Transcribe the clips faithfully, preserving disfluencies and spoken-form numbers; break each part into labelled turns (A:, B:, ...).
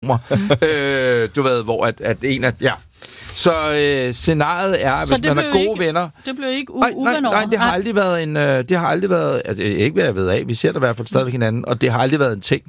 A: symptomer. øh, du ved, hvor at, at en af... Ja. Så øh, scenariet er,
B: så
A: hvis man er gode
B: ikke,
A: venner...
B: Det blev ikke u-
A: nej,
B: uvenner
A: nej, nej, det har aldrig været en... Øh, det har aldrig været... Altså, ikke hvad jeg ved af. Vi ser det i hvert fald stadigvæk hinanden, og det har aldrig været en ting.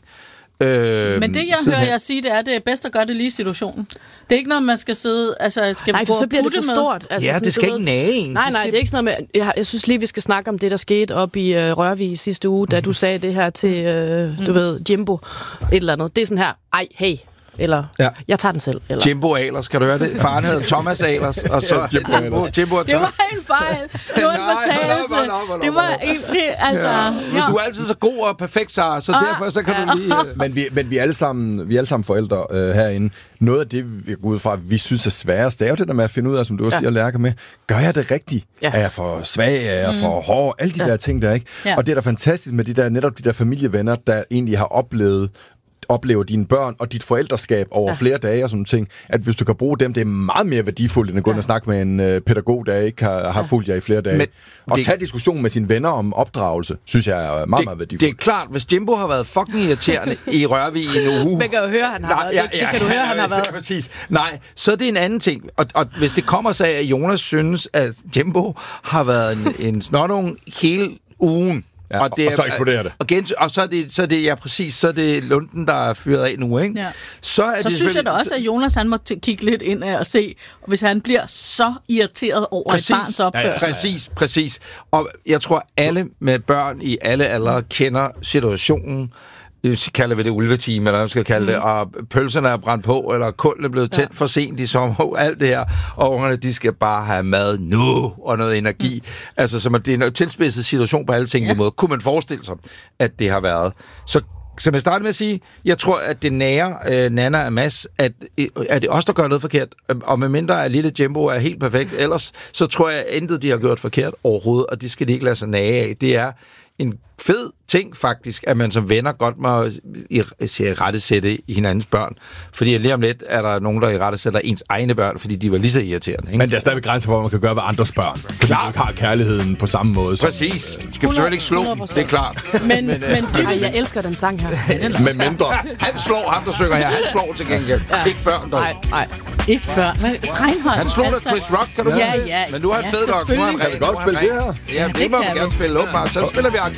A: Øh,
B: Men det, jeg hører jer sige, det er, det er bedst at gøre det lige i situationen. Det er ikke noget, man skal sidde... Altså, skal
C: nej,
B: gå
C: for så bliver det for stort.
A: Altså, ja, sådan, det skal ikke nage en.
C: Nej,
A: det
C: nej,
A: skal...
C: det er ikke sådan noget med... Jeg, jeg synes lige, vi skal snakke om det, der skete op i uh, Rørvig sidste uge, da du sagde det her til, uh, du mm. ved, Jimbo, et eller andet. Det er sådan her, ej, hey, eller ja. Jeg tager den selv. Eller.
A: Jimbo Ahlers, kan du høre det? Faren hedder Thomas Ahlers, og så
D: Jimbo Ahlers.
A: Jimbo og
B: det var en fejl. Det var en fortalelse. Det var egentlig, altså...
A: Ja. Men du er altid så god og perfekt, Sara, så derfor så kan du lige... Uh...
D: Men vi, men vi er alle sammen, vi er alle sammen forældre uh, herinde. Noget af det, vi går ud fra, vi synes er sværest, det er jo det der med at finde ud af, som du også ja. siger, Lærke med. Gør jeg det rigtigt? Ja. Er jeg for svag? Er jeg for hård? Alle de ja. der ting der, ikke? Ja. Og det er da fantastisk med de der, netop de der familievenner, der egentlig har oplevet oplever dine børn og dit forældreskab over ja. flere dage og sådan ting, at hvis du kan bruge dem, det er meget mere værdifuldt, end at gå ja. og snakke med en øh, pædagog, der ikke har, har fulgt jer i flere dage. Men og det, tage diskussion med sine venner om opdragelse, synes jeg er meget, det, meget værdifuldt.
A: Det er klart, hvis Jimbo har været fucking irriterende i Rørvig i en uge...
C: Man kan jo høre, han har nej, været. Ja, ja, det kan du høre, han har været.
A: Ja, præcis. Nej, så er det en anden ting. Og, og hvis det kommer sig af, at Jonas synes, at Jimbo har været en, en snottung hele ugen,
D: Ja, og, det er, og så eksploderer det.
A: Og, gens, og så er det, så er det, ja præcis, så er det Lunden, der er fyret af nu, ikke?
B: Ja.
A: Så, er
B: så
A: det
B: synes jeg da også, at Jonas han må t- kigge lidt ind af og se, hvis han bliver så irriteret over præcis. et barns opførsel.
A: Ja, ja. Præcis, præcis. Og jeg tror, alle med børn i alle aldre kender situationen. Så kalder vi det ulvetime, eller hvad man skal kalde mm. det, og pølserne er brændt på, eller kulden er blevet tændt ja. for sent i sommer, alt det her, og ungerne, de skal bare have mad nu, og noget energi. Mm. Altså, så det er en tilspidset situation på alle tænkelige ja. måder. Kunne man forestille sig, at det har været. Så som jeg startede med at sige, jeg tror, at det nære øh, Nana og Mads, at, at det også der gør noget forkert, og med mindre at lille Jimbo er helt perfekt, ellers så tror jeg, at intet de har gjort forkert overhovedet, og det skal de ikke lade sig nage af. Det er en fed ting faktisk, at man som venner godt må i, i rettesætte i hinandens børn. Fordi lige om lidt er der nogen, der i rettesætter ens egne børn, fordi de var lige så irriterende. Ikke?
D: Men der er stadigvæk grænser for, hvad man kan gøre ved andres børn. Fordi man ikke har kærligheden på samme måde.
A: Præcis. Som, du skal selvfølgelig ikke slå, det er klart.
C: Men, men, men dybest, jeg elsker den sang her.
D: Med mindre.
A: Han slår ham, der synger her. Han slår til gengæld. Ja. Ikke børn dog.
C: Nej, nej.
B: Ikke børn. Men Reinhold.
A: Han slog altså, da Chris Rock, kan du
B: ja, ja,
A: Men du har et
B: ja,
A: fedt nok.
D: Kan vi godt spille det her?
A: Ja, det må vi gerne spille. Så spiller vi